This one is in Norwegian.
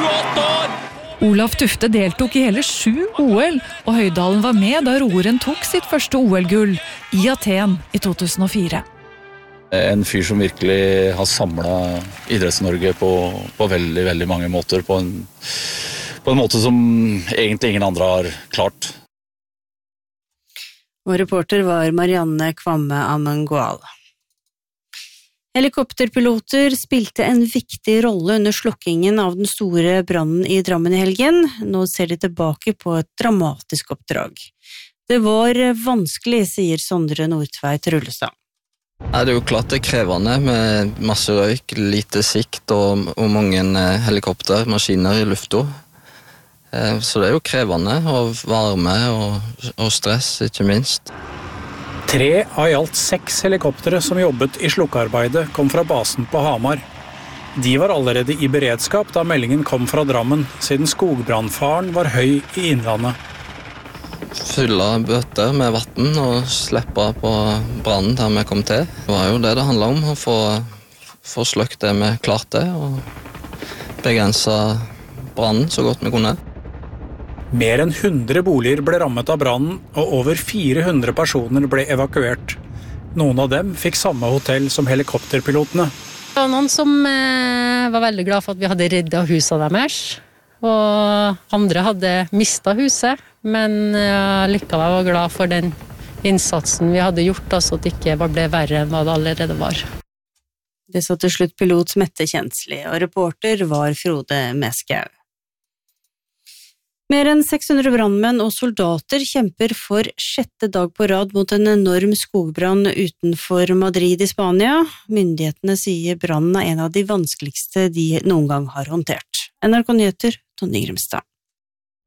28 år! Olav Tufte deltok i hele 7 OL, og Høydalen var med da roeren tok sitt første OL-gull i Aten i 2004. En fyr som virkelig har samlet Idretts-Norge på veldig, veldig mange måter, på en måte som egentlig ingen andre har klart. Og reporter var Marianne Kvamme Amengual. Helikopterpiloter spilte en viktig rolle under slukkingen av den store brannen i Drammen i helgen. Nå ser de tilbake på et dramatisk oppdrag. Det var vanskelig, sier Sondre Nordtveit Rullestad. Det er jo klart det er krevende med masse røyk, lite sikt og mange helikopter, maskiner i lufta. Så det er jo krevende, og varme og stress, ikke minst. 3 av i alt 6 helikoptere som jobbet i slukkearbeidet kom fra basen på Hamar. De var allerede i beredskap da meldingen kom fra Drammen, siden skogbrannfaren var høy i innlandet. Fylle bøtter med vatten og slippe på brannen der vi kom til. Det var jo det det handlet om, å få sløkt det vi klarte, og begrense brannen så godt vi kunne. Mer enn 100 boliger ble rammet av brannen, og over 400 personer ble evakuert. Noen av dem fikk samme hotell som helikopterpilotene. Det var noen som var veldig glad for at vi hadde reddet huset deres, og andre hadde mistet huset, men likevel var glad for den innsatsen vi hadde gjort, så det ikke ble verre enn hva det allerede var. Det sa til slutt pilot Mette Kjensli, og reporter var Frode Meskau. Mer enn 600 brannmenn og soldater kjemper for 6. dag på rad mot en enorm skogbrann utenfor Madrid i Spania. Myndighetene sier brannen er en av de vanskeligste de noen gang har håndtert. NRK Nyheter, Tonje Grimstad.